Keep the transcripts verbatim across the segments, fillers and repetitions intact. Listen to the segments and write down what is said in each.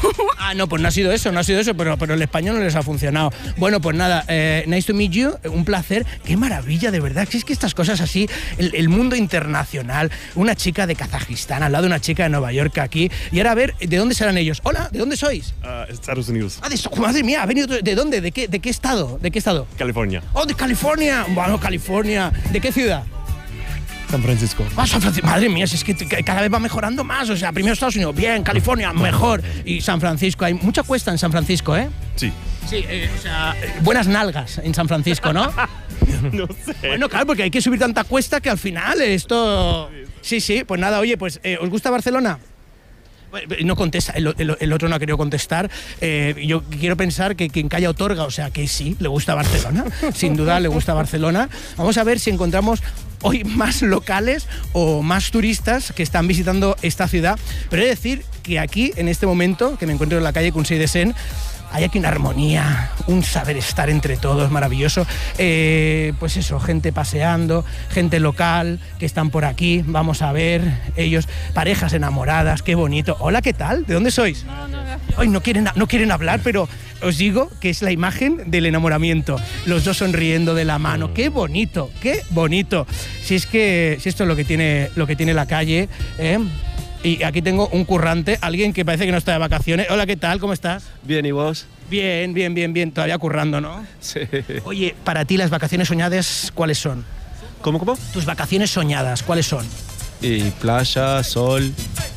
Ah, no, pues no ha sido eso, no ha sido eso, pero, pero el español no les ha funcionado. Bueno, pues nada, eh, nice to meet you, un placer. Qué maravilla, de verdad. Si es que estas cosas así, el, el mundo internacional, una chica de Kazajistán al lado de una chica de Nueva York aquí, y ahora a ver, ¿de dónde serán ellos? Hola, ¿de dónde sois? Uh, Estados Unidos. Ah, de, madre mía, ¿ha venido de dónde? ¿De qué, de qué estado? ¿De qué estado? California. Oh, de California. Bueno, California. ¿De qué ciudad? San Francisco. Ah, San Francisco. Madre mía, si es que cada vez va mejorando más. O sea, primero Estados Unidos, bien, California, mejor. Y San Francisco, hay mucha cuesta en San Francisco, ¿eh? Sí. Sí, eh, o sea, buenas nalgas en San Francisco, ¿no? No sé. Bueno, claro, porque hay que subir tanta cuesta que al final esto... Sí, sí, pues nada, oye, pues, eh, ¿os gusta Barcelona? No contesta, el, el, el otro no ha querido contestar. Eh, yo quiero pensar que quien calla otorga, o sea que sí, le gusta Barcelona, sin duda le gusta Barcelona. Vamos a ver si encontramos hoy más locales o más turistas que están visitando esta ciudad. Pero he de decir que aquí, en este momento, que me encuentro en la calle Consell de Cent, hay aquí una armonía, un saber estar entre todos maravilloso. Eh, pues eso, gente paseando, gente local que están por aquí, vamos a ver, ellos, parejas enamoradas, qué bonito. Hola, ¿qué tal? ¿De dónde sois? No, no, no. Hoy no quieren, no quieren hablar, pero os digo que es la imagen del enamoramiento. Los dos sonriendo de la mano, qué bonito, qué bonito. Si es que, si esto es lo que tiene, lo que tiene la calle, ¿eh? Y aquí tengo un currante, alguien que parece que no está de vacaciones. Hola, ¿qué tal? ¿Cómo estás? Bien, ¿y vos? Bien, bien, bien, bien. Todavía currando, ¿no? Sí. Oye, para ti las vacaciones soñadas, ¿cuáles son? ¿Cómo, cómo? Tus vacaciones soñadas, ¿cuáles son? Y playa, sol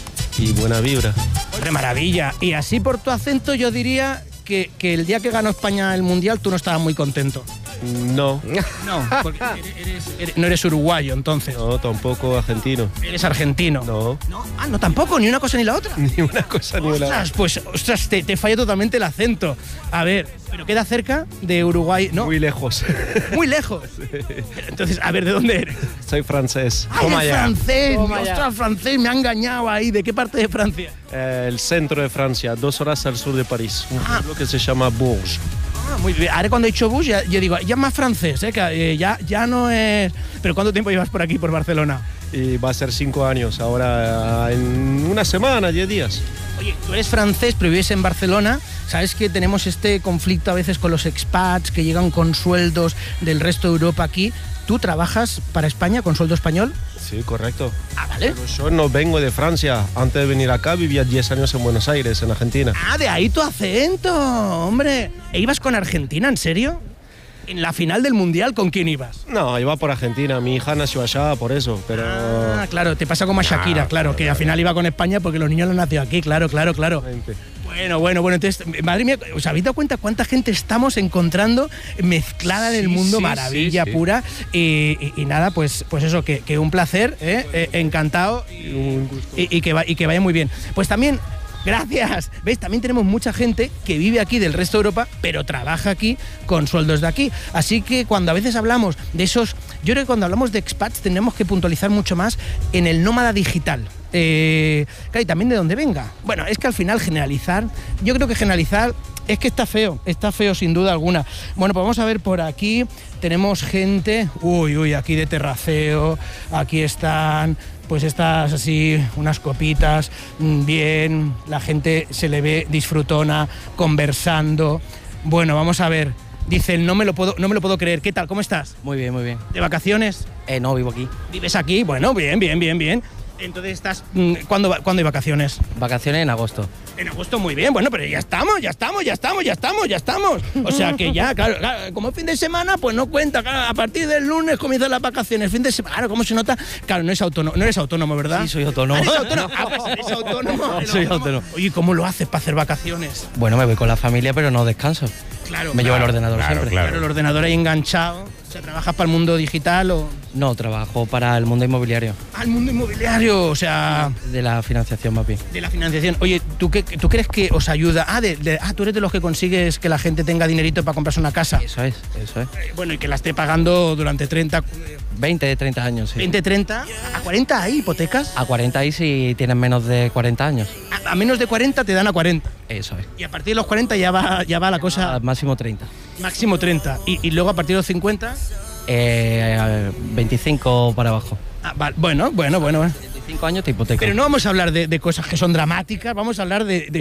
y buena vibra. ¡Qué maravilla! Y así por tu acento yo diría que, que el día que ganó España el Mundial tú no estabas muy contento. No. No, porque eres, eres, no eres uruguayo, entonces. No, tampoco argentino. Eres argentino. No. ¿No? Ah, no, tampoco, ni una cosa ni la otra. Ni una cosa ni la otra. Ostras, pues, ostras, te, te falla totalmente el acento. A ver, pero queda cerca de Uruguay, ¿no? Muy lejos. Muy lejos. Sí. Entonces, a ver, ¿de dónde eres? Soy francés. ¡Ay, Toma es ya. francés! Toma ya. ¡Ostras, francés! Me ha engañado ahí. ¿De qué parte de Francia? Eh, el centro de Francia, dos horas al sur de París. Un Ah. pueblo que se llama Bourges. Ah, muy bien. Ahora cuando he dicho bus, ya, yo digo, ya es más francés, ¿eh? Que, eh, ya, ya no es... ¿Pero cuánto tiempo llevas por aquí, por Barcelona? Y va a ser cinco años, ahora en una semana, diez días. Oye, tú eres francés, pero vives en Barcelona. ¿Sabes que tenemos este conflicto a veces con los expats que llegan con sueldos del resto de Europa aquí? ¿Tú trabajas para España con sueldo español? Sí, correcto. Ah, vale. Pero yo no vengo de Francia. Antes de venir acá vivía diez años en Buenos Aires, en Argentina. Ah, de ahí tu acento, hombre. ¿E ibas con Argentina, en serio? ¿En la final del Mundial con quién ibas? No, iba por Argentina. Mi hija nació allá, por eso, pero... Ah, claro, te pasa como a Shakira, Ah, claro, que al final iba con España porque los niños lo han nacido aquí, claro, claro, claro. Exactamente. Bueno, bueno, bueno, entonces, madre mía, ¿os habéis dado cuenta cuánta gente estamos encontrando mezclada en el Sí, mundo? sí, Maravilla sí, sí. pura. Y, y- y nada, pues, pues eso, que, que un placer, ¿eh? Eh, encantado y, Un gusto. y- y que va- y que vaya muy bien. Pues también... Gracias. ¿Veis? También tenemos mucha gente que vive aquí del resto de Europa, pero trabaja aquí con sueldos de aquí. Así que cuando a veces hablamos de esos... Yo creo que cuando hablamos de expats tendremos que puntualizar mucho más en el nómada digital. Eh, claro, y también de dónde venga. Bueno, es que al final generalizar... Yo creo que generalizar es que está feo. Está feo sin duda alguna. Bueno, pues vamos a ver por aquí. Tenemos gente... Uy, uy, aquí de terraceo. Aquí están... Pues estas así, unas copitas, mm, bien, la gente se le ve disfrutona, conversando. Bueno, vamos a ver. Dicen, no me lo puedo, no me lo puedo creer. ¿Qué tal? ¿Cómo estás? Muy bien, muy bien. ¿De vacaciones? Eh, no, vivo aquí. ¿Vives aquí? Bueno, bien, bien, bien, bien. Entonces estás... mm, ¿Cuándo, va- ¿cuándo hay vacaciones? Vacaciones en agosto. En agosto muy bien, bueno, pero ya estamos, ya estamos, ya estamos, ya estamos, ya estamos. O sea que ya, claro, claro, como fin de semana, pues no cuenta. Claro, a partir del lunes comienzan las vacaciones. Fin de semana, claro, ¿cómo se nota? Claro, no, es autónomo, no eres autónomo, ¿verdad? Sí, soy autónomo. Ah, ¿eres autónomo? Ah, pues eres autónomo. eres Soy autónomo. Oye, ¿cómo lo haces para hacer vacaciones? Bueno, me voy con la familia, pero no descanso. Claro, Me llevo el claro, ordenador claro, siempre. claro. Claro, el ordenador ahí enganchado. O sea, ¿trabajas para el mundo digital o...? No, trabajo para el mundo inmobiliario, Al mundo inmobiliario, o sea... de la financiación más bien. De la financiación. Oye, ¿tú, qué, ¿tú crees que os ayuda? Ah, de, de- ah, tú eres de los que consigues que la gente tenga dinerito para comprarse una casa. Eso es, eso es. Eh, Bueno, y que la esté pagando durante treinta, veinte, treinta años, sí. veinte, treinta, a cuarenta hay hipotecas. A cuarenta y si tienes menos de cuarenta años. A, a menos de cuarenta te dan a cuarenta. Eso es. Y a partir de los cuarenta ya va, ya va la cosa A máximo treinta. máximo treinta. Y, y luego a partir de los cincuenta... Eh, veinticinco para abajo. ah, va- bueno, bueno, bueno. veinticinco años te hipoteca. Pero no vamos a hablar de, de cosas que son dramáticas, vamos a hablar de, de